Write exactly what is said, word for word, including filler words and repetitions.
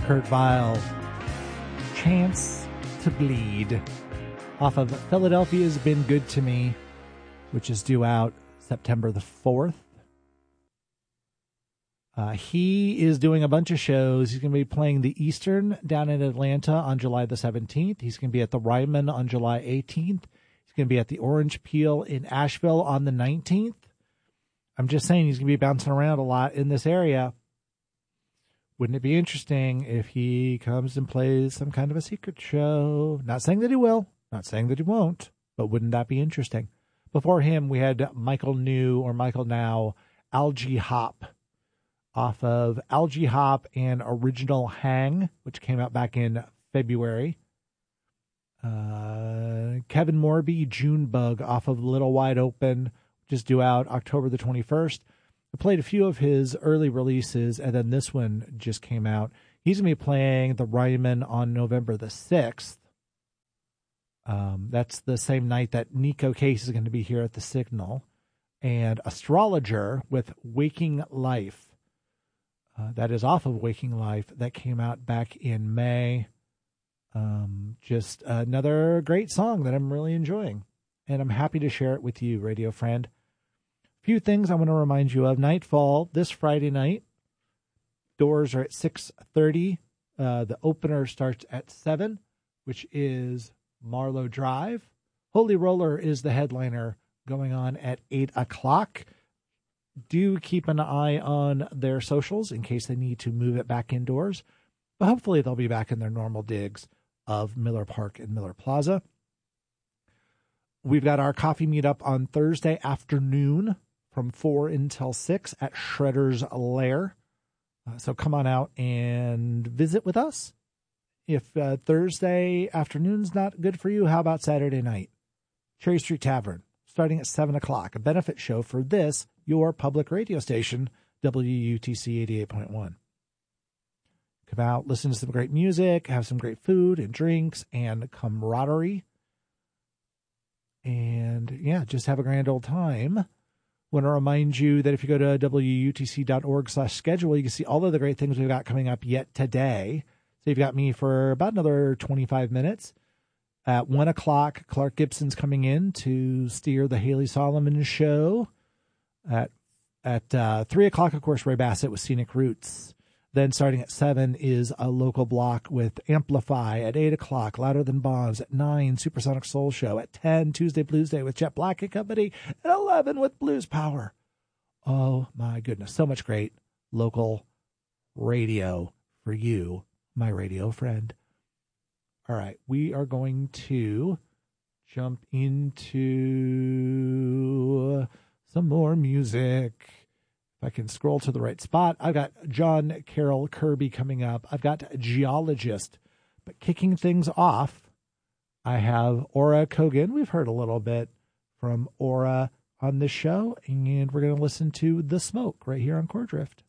Kurt Vile, Chance to Bleed, off of Philadelphia's Been Good to Me, which is due out September the fourth. Uh, he is doing a bunch of shows. He's going to be playing the Eastern down in Atlanta on July the seventeenth. He's going to be at the Ryman on July eighteenth. He's going to be at the Orange Peel in Asheville on the nineteenth. I'm just saying he's going to be bouncing around a lot in this area. Wouldn't it be interesting if he comes and plays some kind of a secret show? Not saying that he will, not saying that he won't, but wouldn't that be interesting? Before him, we had Michael New, or Michael Now, Algie Hop, off of Algie Hop and Original Hang, which came out back in February. Uh, Kevin Morby, Junebug, off of Little Wide Open, which is due out October the twenty-first. I played a few of his early releases, and then this one just came out. He's going to be playing the Ryman on November the sixth. Um, that's the same night that Nico Case is going to be here at the Signal. And Astrologer with Waking Life. Uh, that is off of Waking Life. That came out back in May. Um, just another great song that I'm really enjoying. And I'm happy to share it with you, radio friend. Few things I want to remind you of. Nightfall this Friday night. Doors are at six thirty. Uh, the opener starts at seven, which is Marlowe Drive. Holy Roller is the headliner, going on at eight o'clock. Do keep an eye on their socials in case they need to move it back indoors. But hopefully they'll be back in their normal digs of Miller Park and Miller Plaza. We've got our coffee meetup on Thursday afternoon from four until six at Shredder's Lair. Uh, so come on out and visit with us. If uh, Thursday afternoon's not good for you, how about Saturday night? Cherry Street Tavern, starting at seven o'clock, a benefit show for this, your public radio station, W U T C eighty-eight point one. Come out, listen to some great music, have some great food and drinks and camaraderie. And, yeah, just have a grand old time. Want to remind you that if you go to W U T C dot org slash schedule, you can see all of the great things we've got coming up yet today. So you've got me for about another twenty-five minutes. At one o'clock, Clark Gibson's coming in to steer the Haley Solomon show. At at uh, three o'clock, of course, Ray Bassett with Scenic Roots. Then starting at seven is a local block with Amplify. At eight o'clock, Louder Than Bombs. At nine, Supersonic Soul Show. At ten, Tuesday Blues Day with Jet Black and Company. At eleven with Blues Power. Oh, my goodness. So much great local radio for you, my radio friend. All right. We are going to jump into some more music. If I can scroll to the right spot, I've got John Carroll Kirby coming up. I've got Geologist. But kicking things off, I have Aura Kogan. We've heard a little bit from Aura on this show, and we're going to listen to The Smoke right here on Core Drift.